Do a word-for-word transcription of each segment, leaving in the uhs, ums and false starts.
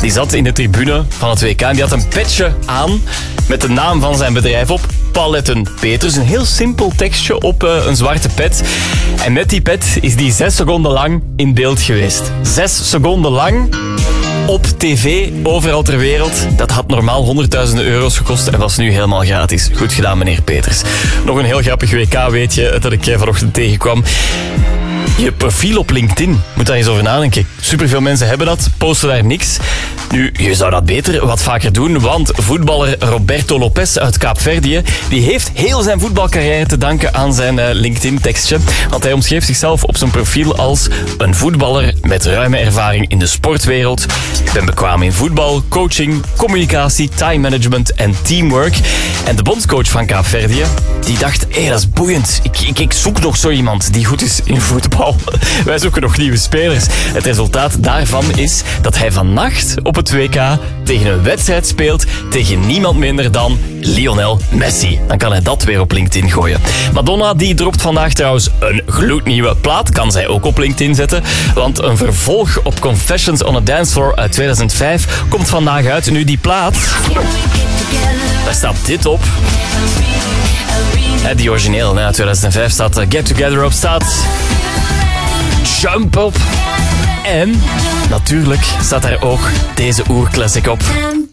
Die zat in de tribune van het W K en die had een petje aan met de naam van zijn bedrijf op. Paletten Peters. Een heel simpel tekstje op uh, een zwarte pet. En met die pet is die zes seconden lang in beeld geweest. Zes seconden lang op tv, overal ter wereld. Dat had normaal honderdduizenden euro's gekost en was nu helemaal gratis. Goed gedaan, meneer Peters. Nog een heel grappig W K weetje dat ik vanochtend tegenkwam. Je profiel op LinkedIn, moet daar eens over nadenken. Superveel mensen hebben dat, posten daar niks. Nu, je zou dat beter wat vaker doen, want voetballer Roberto Lopez uit Kaapverdië, die heeft heel zijn voetbalcarrière te danken aan zijn uh, LinkedIn-tekstje. Want hij omschreef zichzelf op zijn profiel als een voetballer met ruime ervaring in de sportwereld. Ik ben bekwaam in voetbal, coaching, communicatie, time management en teamwork. En de bondscoach van Kaapverdië, die dacht, hé, hey, dat is boeiend. Ik, ik, ik zoek nog zo iemand die goed is in voetbal. Wij zoeken nog nieuwe spelers. Het resultaat daarvan is dat hij vannacht op het W K tegen een wedstrijd speelt tegen niemand minder dan Lionel Messi. Dan kan hij dat weer op LinkedIn gooien. Madonna die dropt vandaag trouwens een gloednieuwe plaat. Kan zij ook op LinkedIn zetten. Want een vervolg op Confessions on a Dance Floor uit tweeduizend vijf komt vandaag uit. Nu die plaat, daar staat dit op. Die origineel, uit tweeduizend vijf staat Get Together op, staat Jump op. En natuurlijk staat daar ook deze oerclassic op.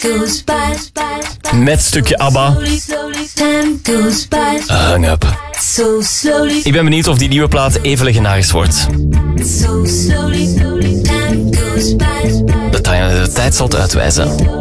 Met stukje ABBA. Hang Up. Ik ben benieuwd of die nieuwe plaat even legendarisch wordt. De tijd zal het uitwijzen.